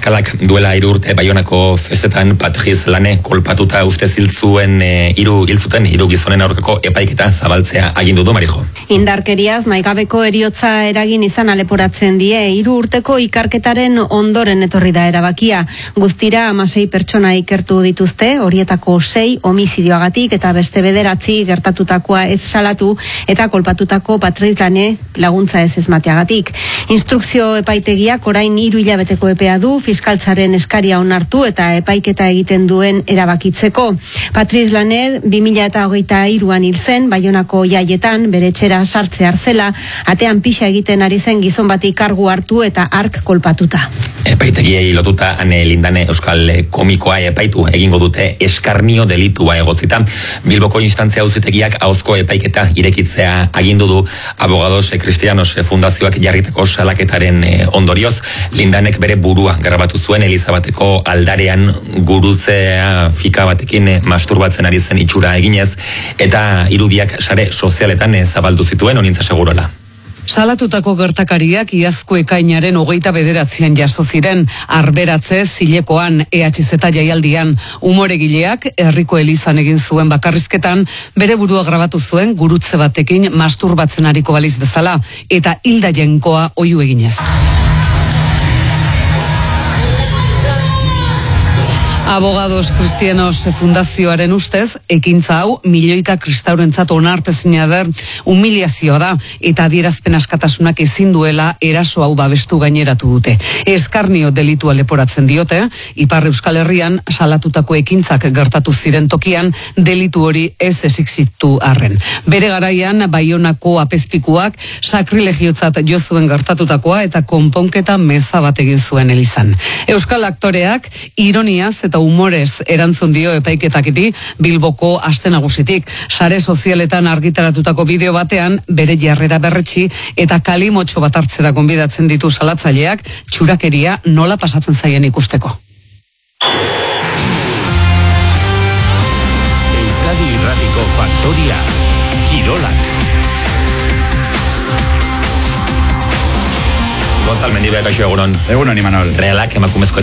fiskalak duela 3 urte Baionako festetan Patriz Lane kolpatuta ustez hiltzuten 3 gizonen aurkako epaiketa zabaltzea agindu du, Marijo. Indarkeriaz maigabeko eriotza eragin izan aleporatzen die 3 urteko ikerketaren ondoren etorri da erabakia. Guztira 16 pertsona ikertu dituzte, horietako 6 homizidioagatik eta beste 9 gertatutakoa ez salatu eta kolpatutako Patriz Lane laguntza ez emateagatik. Instrukzio epaitegiak orain 3 hilabeteko epea du fiskaltzaren eskaria onartu eta epaiketa egiten duen erabakitzeko. Patriz Lane 2023an hil zen Baionako jaietan bere etxera sartze zela, atean pixa egiten ari zen gizon bati kargu hartu eta hark kolpatuta. Epaitegiei lotuta Ane Lindane euskal komikoa epaitu egingo dute eskarnio delitua egotzita. Bilboko instantzia auzitegiak ahozko epaiketa irekitzea agindu du Abogados Cristianos fundazioak jarritako salaketaren ondorioz. Lindanek bere burua grabatu zuen Elizabateko aldarean gurutzea fika batekin masturbatzen ari zen itxura eginez eta irudiak sare sozialetan zabaldu zituen, onintza segurola. Salatutako gertakariak iazko ekainaren 29an jaso ziren, Arberatze Zilekoan EHZ jaialdian. Umoregileak herriko elizan egin zuen bakarrizketan bere burua grabatu zuen gurutze batekin masturbatzen ariko baliz bezala eta hilda jainkoa oihu eginez. Abogados Cristianos fundazioaren ustez, ekintza hau milioika kristaurentzat onartezina den humiliazioa da eta adierazpen askatasunak ezin duela eraso hau babestu gaineratu dute. Eskarnio delitua leporatzen diote, Ipar Euskal Herrian salatutako ekintzak gertatu ziren tokian delitu hori ez exixitu arren. Bere garaian Baionako apezpikuak sakrilegiotzat jo zuen gertatutakoa eta konponketa meza bat egin zuen elizan. Euskal aktoreak ironiaz eta humorez erantzun dio epaiketakiti Bilboko aste nagusitik. Sare sozialetan argitaratutako bideo batean bere jarrera berretsi eta kalimotxo bat hartzera gonbidatzen ditu salatzaileak txurakeria nola pasatzen zaien ikusteko. Euskadi Irratiko Faktoria Kirolak. Gonzal Mendibe, kaixo egunon. Egunon, Imanol. Realak emakumezko